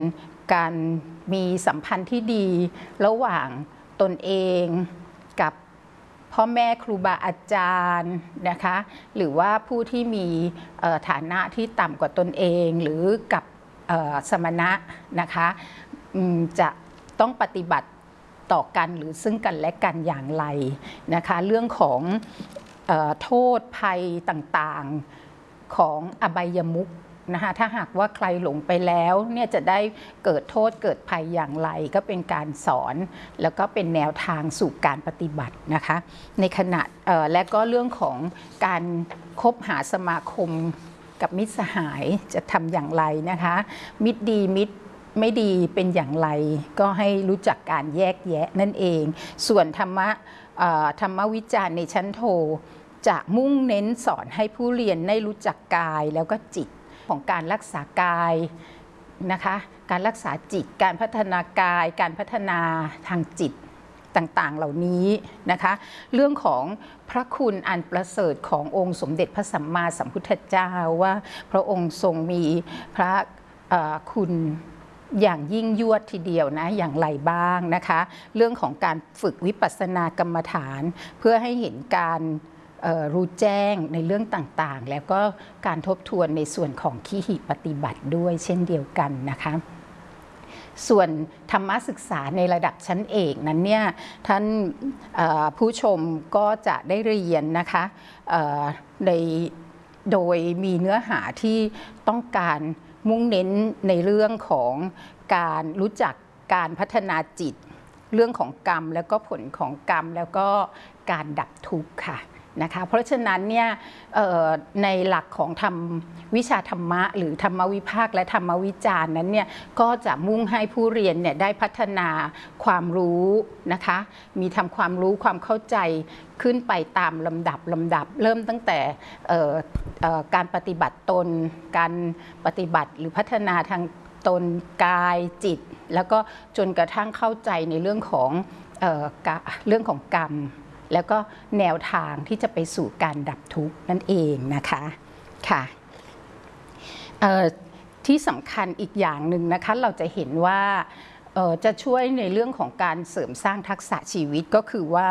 การมีสัมพันธ์ที่ดีระหว่างตนเองกับพ่อแม่ครูบาอาจารย์นะคะหรือว่าผู้ที่มีฐานะที่ต่ำกว่าตนเองหรือกับสมณะนะคะจะต้องปฏิบัติต่อกันหรือซึ่งกันและกันอย่างไรนะคะเรื่องของโทษภัยต่างๆของอบายมุขนะคะถ้าหากว่าใครหลงไปแล้วเนี่ยจะได้เกิดโทษเกิดภัยอย่างไรก็เป็นการสอนแล้วก็เป็นแนวทางสู่การปฏิบัตินะคะในขณะและก็เรื่องของการคบหาสมาคมกับมิตรสหายจะทำอย่างไรนะคะมิตรดีมิตรไม่ดีเป็นอย่างไรก็ให้รู้จักการแยกแยะนั่นเองส่วนธรรมวิจารณ์ในชั้นโทจะมุ่งเน้นสอนให้ผู้เรียนได้รู้จักกายแล้วก็จิตของการรักษากายนะคะการรักษาจิตการพัฒนากายการพัฒนาทางจิตต่างๆเหล่านี้นะคะเรื่องของพระคุณอันประเสริฐขององค์สมเด็จพระสัมมาสัมพุทธเจ้าว่าพระองค์ทรงมีพระคุณอย่างยิ่งยวดทีเดียวนะอย่างไรบ้างนะคะเรื่องของการฝึกวิปัสสนากรรมฐานเพื่อให้เห็นการรู้แจ้งในเรื่องต่างๆแล้วก็การทบทวนในส่วนของขีหิปฏิบัติด้วยเช่นเดียวกันนะคะส่วนธรรมศึกษาในระดับชั้นเอกนั้นเนี่ยท่านผู้ชมก็จะได้เรียนนะคะโดยมีเนื้อหาที่ต้องการมุ่งเน้นในเรื่องของการรู้จักการพัฒนาจิตเรื่องของกรรมแล้วก็ผลของกรรมแล้วก็การดับทุกข์ค่ะนะคะเพราะฉะนั้นเนี่ยในหลักของวิชาธรรมะหรือธรรมวิภาคและธรรมวิจารณ์นั้นเนี่ยก็จะมุ่งให้ผู้เรียนเนี่ยได้พัฒนาความรู้นะคะมีทำความรู้ความเข้าใจขึ้นไปตามลำดับเริ่มตั้งแต่การปฏิบัติตนการปฏิบัติหรือพัฒนาทางตนกายจิตแล้วก็จนกระทั่งเข้าใจในเรื่องของกรรมแล้วก็แนวทางที่จะไปสู่การดับทุกข์นั่นเองนะคะค่ะที่สำคัญอีกอย่างหนึ่งนะคะเราจะเห็นว่าจะช่วยในเรื่องของการเสริมสร้างทักษะชีวิตก็คือว่า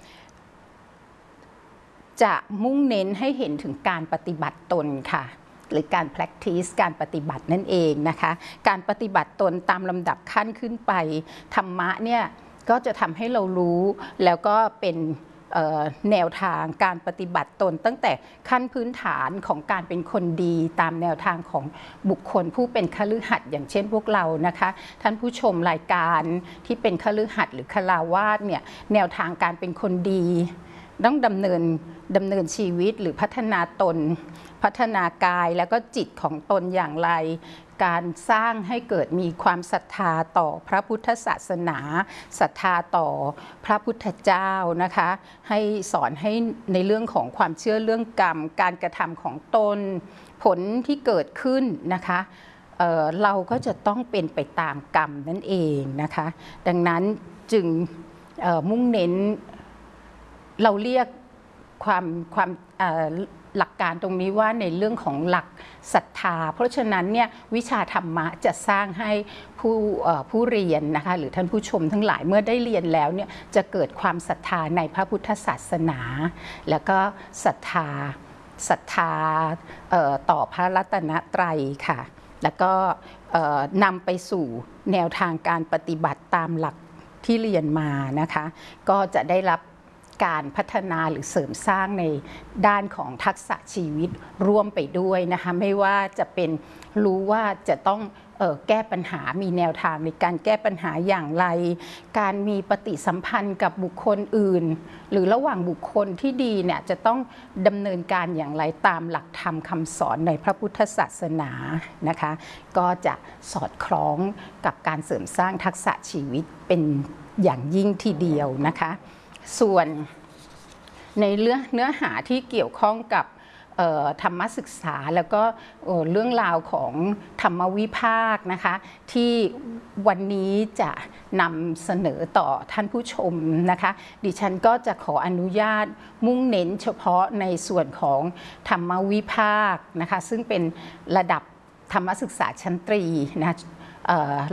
จะมุ่งเน้นให้เห็นถึงการปฏิบัติตนค่ะหรือการ practice การปฏิบัตินั่นเองนะคะการปฏิบัติตนตามลำดับขั้นขึ้นไปธรรมะเนี่ยก็จะทำให้เรารู้แล้วก็เป็นแนวทางการปฏิบัติตนตั้งแต่ขั้นพื้นฐานของการเป็นคนดีตามแนวทางของบุคคลผู้เป็นคฤหัสถ์อย่างเช่นพวกเรานะคะท่านผู้ชมรายการที่เป็นคฤหัสถ์หรือฆราวาสเนี่ยแนวทางการเป็นคนดีต้องดำเนินชีวิตหรือพัฒนาตนพัฒนากายแล้วก็จิตของตนอย่างไรการสร้างให้เกิดมีความศรัทธาต่อพระพุทธศาสนาศรัทธาต่อพระพุทธเจ้านะคะให้สอนให้ในเรื่องของความเชื่อเรื่องกรรมการกระทำของตนผลที่เกิดขึ้นนะคะเราก็จะต้องเป็นไปตามกรรมนั่นเองนะคะดังนั้นจึงมุ่งเน้นเราเรียกความหลักการตรงนี้ว่าในเรื่องของหลักศรัทธาเพราะฉะนั้นเนี่ยวิชาธรรมะจะสร้างให้ผู้เรียนนะคะหรือท่านผู้ชมทั้งหลายเมื่อได้เรียนแล้วเนี่ยจะเกิดความศรัทธาในพระพุทธศาสนาแล้วก็ศรัทธาต่อพระรัตนตรัยค่ะแล้วก็นำไปสู่แนวทางการปฏิบัติตามหลักที่เรียนมานะคะก็จะได้รับการพัฒนาหรือเสริมสร้างในด้านของทักษะชีวิตร่วมไปด้วยนะคะไม่ว่าจะเป็นรู้ว่าจะต้องแก้ปัญหามีแนวทางในการแก้ปัญหาอย่างไรการมีปฏิสัมพันธ์กับบุคคลอื่นหรือระหว่างบุคคลที่ดีเนี่ยจะต้องดำเนินการอย่างไรตามหลักธรรมคำสอนในพระพุทธศาสนานะคะก็จะสอดคล้องกับการเสริมสร้างทักษะชีวิตเป็นอย่างยิ่งทีเดียวนะคะส่วนในเนื้อหาที่เกี่ยวข้องกับธรรมศึกษาแล้วก็เรื่องราวของธรรมวิภาคนะคะที่วันนี้จะนำเสนอต่อท่านผู้ชมนะคะดิฉันก็จะขออนุญาตมุ่งเน้นเฉพาะในส่วนของธรรมวิภาคนะคะซึ่งเป็นระดับธรรมศึกษาชั้นตรีนะ